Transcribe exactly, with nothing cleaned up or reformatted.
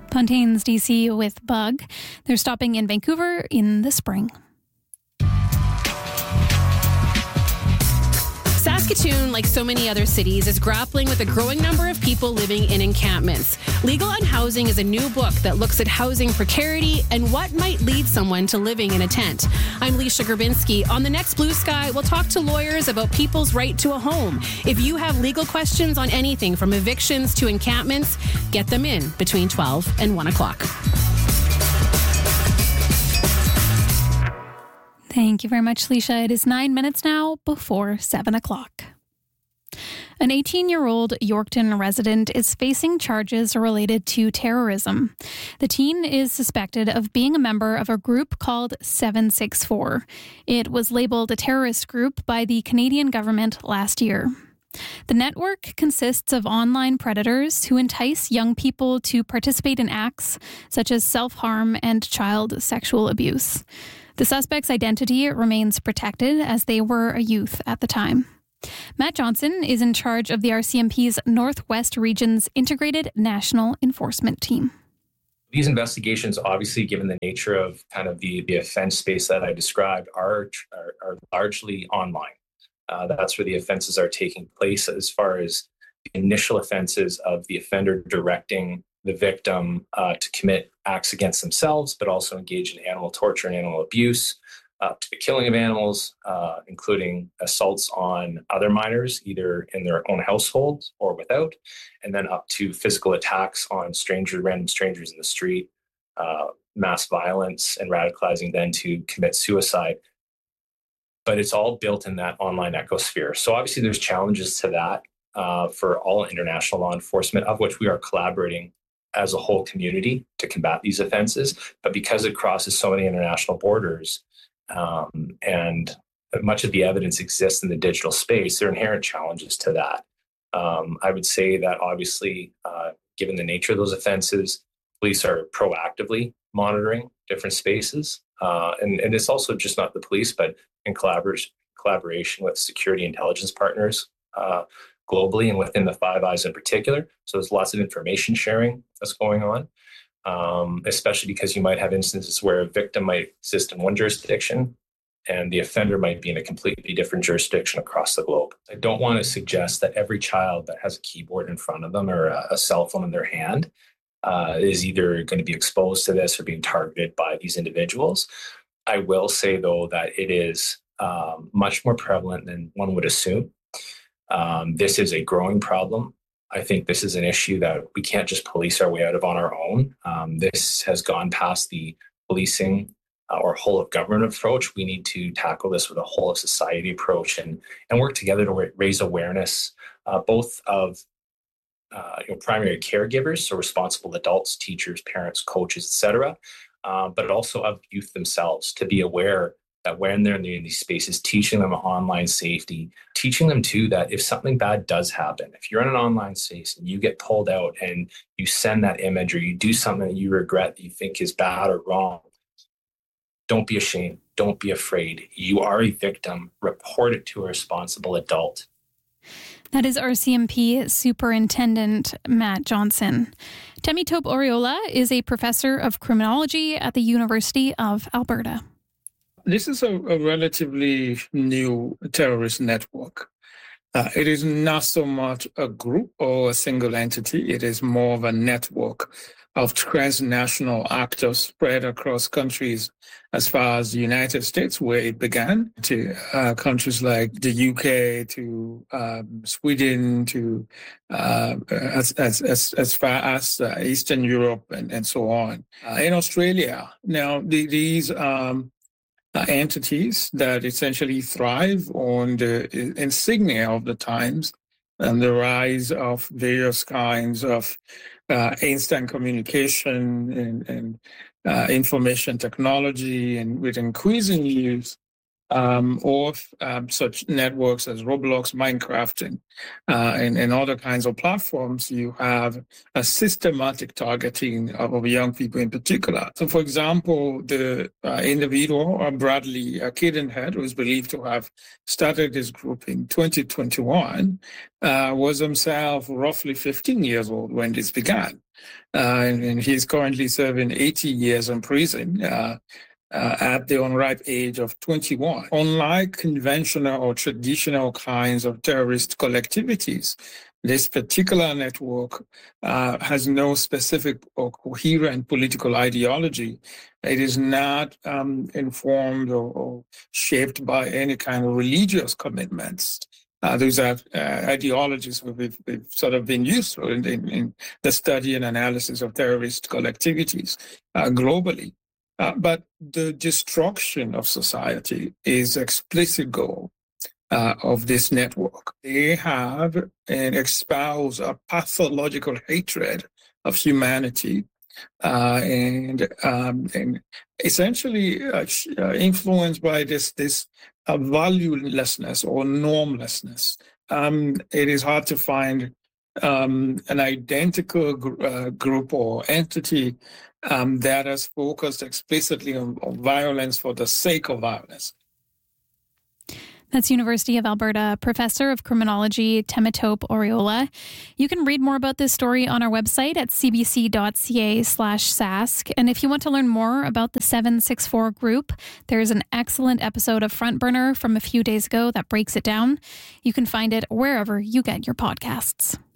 Pontains, D C with Bug. They're stopping in Vancouver in the spring. Saskatoon, like so many other cities, is grappling with a growing number of people living in encampments. Legal Unhousing is a new book that looks at housing precarity and what might lead someone to living in a tent. I'm Leisha Grabinski. On the next Blue Sky, we'll talk to lawyers about people's right to a home. If you have legal questions on anything from evictions to encampments, get them in between twelve and one o'clock. Thank you very much, Leisha. It is nine minutes now before seven o'clock. An eighteen-year-old Yorkton resident is facing charges related to terrorism. The teen is suspected of being a member of a group called seven six four. It was labeled a terrorist group by the Canadian government last year. The network consists of online predators who entice young people to participate in acts such as self-harm and child sexual abuse. The suspect's identity remains protected as they were a youth at the time. Matt Johnson is in charge of the R C M P's Northwest Region's Integrated National Enforcement Team. These investigations, obviously, given the nature of kind of the, the offense space that I described, are, are, are largely online. Uh, that's where the offenses are taking place as far as the initial offenses of the offender directing the victim uh, to commit acts against themselves, but also engage in animal torture and animal abuse, up to the killing of animals, uh, including assaults on other minors, either in their own households or without, and then up to physical attacks on strangers, random strangers in the street, uh, mass violence, and radicalizing then to commit suicide. But it's all built in that online ecosphere. So obviously there's challenges to that uh, for all international law enforcement, of which we are collaborating as a whole community to combat these offenses. But because it crosses so many international borders um, and much of the evidence exists in the digital space, there are inherent challenges to that. Um, I would say that obviously, uh, given the nature of those offenses, police are proactively monitoring different spaces. Uh, and, and it's also just not the police, but in collaboration, collaboration with security intelligence partners uh, globally and within the Five Eyes in particular. So there's lots of information sharing that's going on, um, especially because you might have instances where a victim might exist in one jurisdiction and the offender might be in a completely different jurisdiction across the globe. I don't want to suggest that every child that has a keyboard in front of them or a, a cell phone in their hand uh, is either going to be exposed to this or being targeted by these individuals. I will say, though, that it is um, much more prevalent than one would assume. Um, this is a growing problem. I think this is an issue that we can't just police our way out of on our own. Um, this has gone past the policing uh, or whole of government approach. We need to tackle this with a whole of society approach and, and work together to ra- raise awareness, uh, both of uh, you know, primary caregivers, so responsible adults, teachers, parents, coaches, et cetera, uh, but also of youth themselves to be aware that when they're in these spaces, teaching them online safety, teaching them too that if something bad does happen, if you're in an online space and you get pulled out and you send that image or you do something that you regret that you think is bad or wrong, don't be ashamed. Don't be afraid. You are a victim. Report it to a responsible adult. That is R C M P Superintendent Matt Johnson. Temitope Oriola is a professor of criminology at the University of Alberta. This is a, a relatively new terrorist network. Uh, it is not so much a group or a single entity. It is more of a network of transnational actors spread across countries as far as the United States, where it began, to uh, countries like the U K, to um, Sweden, to uh, as, as, as, as far as uh, Eastern Europe and, and so on. Uh, in Australia, now the, these um, Uh, entities that essentially thrive on the insignia of the times and the rise of various kinds of uh, instant communication and, and uh, information technology, and with increasing use um, or um, such networks as Roblox, Minecraft, and, uh, and, and other kinds of platforms, you have a systematic targeting of, of young people in particular. So, for example, the uh, individual, uh, Bradley uh, Cadenhead, who is believed to have started this group in twenty twenty-one, uh, was himself roughly fifteen years old when this began. Uh, and, and he's currently serving eighty years in prison uh, uh, at the unripe age of twenty-one. Unlike conventional or traditional kinds of terrorist collectivities, this particular network uh, has no specific or coherent political ideology. It is not um, informed or, or shaped by any kind of religious commitments. Uh, those are uh, ideologies we've, we've sort of been used to in, in, in the study and analysis of terrorist collectivities uh, globally. Uh, but the destruction of society is explicit goal uh, of this network. They have and espouse a pathological hatred of humanity uh, and, um, and essentially uh, uh, influenced by this this uh, valuelessness or normlessness. Um, it is hard to find um, an identical gr- uh, group or entity um, that has focused explicitly on, on violence for the sake of violence. That's University of Alberta Professor of Criminology, Temitope Oriola. You can read more about this story on our website at cbc.ca slash sask. And if you want to learn more about the seven six four group, there's an excellent episode of Front Burner from a few days ago that breaks it down. You can find it wherever you get your podcasts.